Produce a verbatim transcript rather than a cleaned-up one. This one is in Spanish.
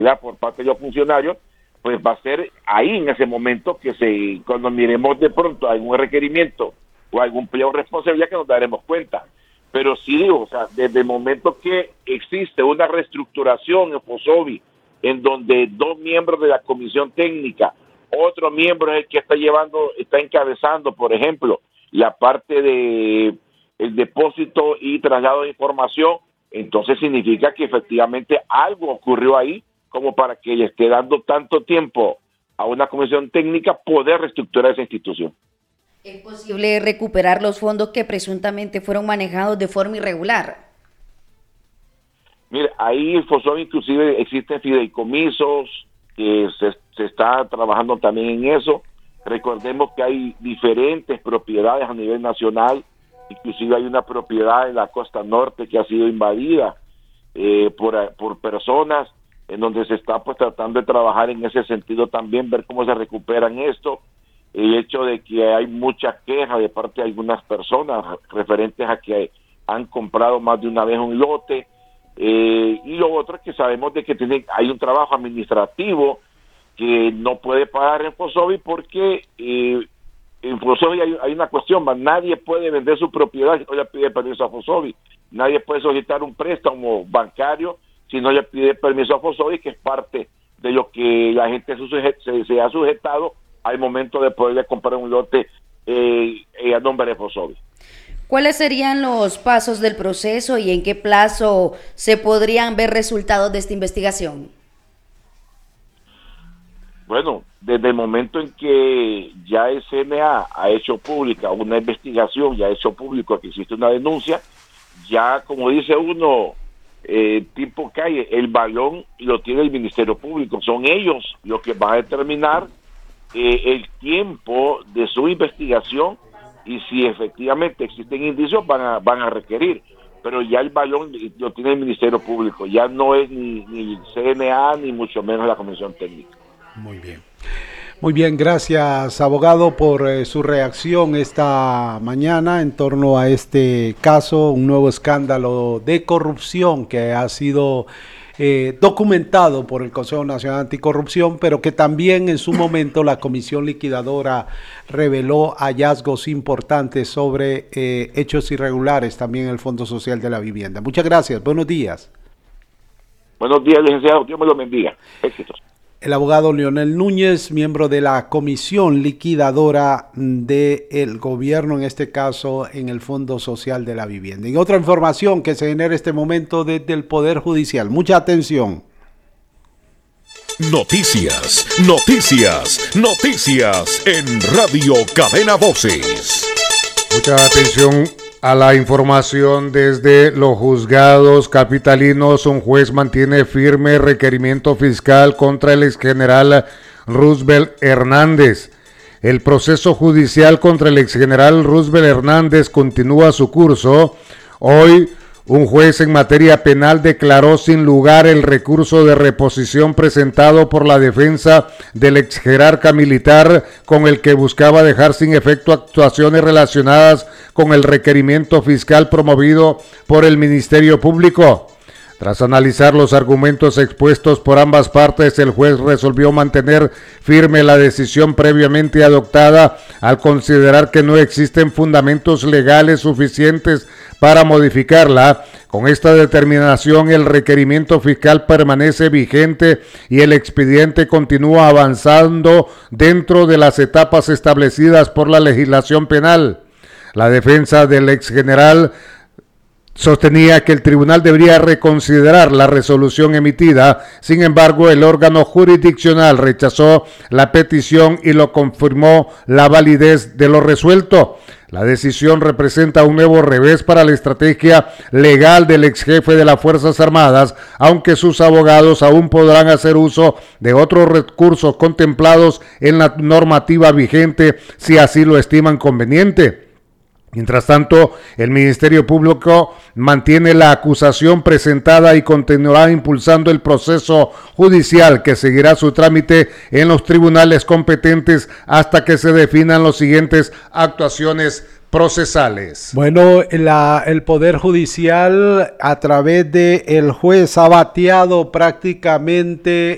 por parte de los funcionarios, pues va a ser ahí en ese momento que se, cuando miremos de pronto algún requerimiento o algún pliego de responsabilidad, que nos daremos cuenta. Pero sí digo, o sea, desde el momento que existe una reestructuración en FOSOBI, en donde dos miembros de la comisión técnica, otro miembro es el que está llevando, está encabezando, por ejemplo, la parte de el depósito y traslado de información, entonces significa que efectivamente algo ocurrió ahí, como para que le esté dando tanto tiempo a una comisión técnica poder reestructurar esa institución. ¿Es posible recuperar los fondos que presuntamente fueron manejados de forma irregular? Mire, ahí en FOSOBI inclusive existen fideicomisos, que se, se está trabajando también en eso. Recordemos que hay diferentes propiedades a nivel nacional, inclusive hay una propiedad en la costa norte que ha sido invadida eh, por, por personas, en donde se está pues tratando de trabajar en ese sentido también, ver cómo se recuperan esto. El hecho de que hay muchas quejas de parte de algunas personas referentes a que han comprado más de una vez un lote, eh, y lo otro es que sabemos de que tiene, hay un trabajo administrativo que no puede pagar en FOSOBI porque eh, en FOSOBI hay, hay una cuestión, man, nadie puede vender su propiedad si no le pide permiso a FOSOBI, nadie puede solicitar un préstamo bancario si no le pide permiso a FOSOBI, que es parte de lo que la gente se, se, se ha sujetado al momento de poderle comprar un lote eh, eh, a nombre de FOSOBI. ¿Cuáles serían los pasos del proceso y en qué plazo se podrían ver resultados de esta investigación? Bueno, desde el momento en que ya el C N A ha hecho pública una investigación, ya ha hecho público que existe una denuncia, ya como dice uno, eh, tipo calle, el balón lo tiene el Ministerio Público, son ellos los que van a determinar eh, el tiempo de su investigación y si efectivamente existen indicios van a, van a requerir, pero ya el balón lo tiene el Ministerio Público, ya no es ni, ni el C N A ni mucho menos la Comisión Técnica. Muy bien. Muy bien, gracias abogado por eh, su reacción esta mañana en torno a este caso, un nuevo escándalo de corrupción que ha sido eh, documentado por el Consejo Nacional Anticorrupción, pero que también en su momento la Comisión Liquidadora reveló hallazgos importantes sobre eh, hechos irregulares también en el Fondo Social de la Vivienda. Muchas gracias, buenos días. Buenos días, licenciado, Dios me lo bendiga, éxitos. El abogado Leonel Núñez, miembro de la Comisión Liquidadora del Gobierno, en este caso en el Fondo Social de la Vivienda. Y otra información que se genera en este momento desde el Poder Judicial. Mucha atención. Noticias, noticias, noticias en Radio Cadena Voces. Mucha atención a la información desde los juzgados capitalinos. Un juez mantiene firme requerimiento fiscal contra el exgeneral Roosevelt Hernández. El proceso judicial contra el exgeneral Roosevelt Hernández continúa su curso. Hoy, un juez en materia penal declaró sin lugar el recurso de reposición presentado por la defensa del ex jerarca militar, con el que buscaba dejar sin efecto actuaciones relacionadas con el requerimiento fiscal promovido por el Ministerio Público. Tras analizar los argumentos expuestos por ambas partes, el juez resolvió mantener firme la decisión previamente adoptada al considerar que no existen fundamentos legales suficientes para modificarla. Con esta determinación, el requerimiento fiscal permanece vigente y el expediente continúa avanzando dentro de las etapas establecidas por la legislación penal. La defensa del exgeneral sostenía que el tribunal debería reconsiderar la resolución emitida. Sin embargo, el órgano jurisdiccional rechazó la petición y lo confirmó la validez de lo resuelto. La decisión representa un nuevo revés para la estrategia legal del ex jefe de las Fuerzas Armadas, aunque sus abogados aún podrán hacer uso de otros recursos contemplados en la normativa vigente si así lo estiman conveniente. Mientras tanto, el Ministerio Público mantiene la acusación presentada y continuará impulsando el proceso judicial, que seguirá su trámite en los tribunales competentes hasta que se definan las siguientes actuaciones procesales. Bueno, la, el Poder Judicial a través de el juez ha bateado prácticamente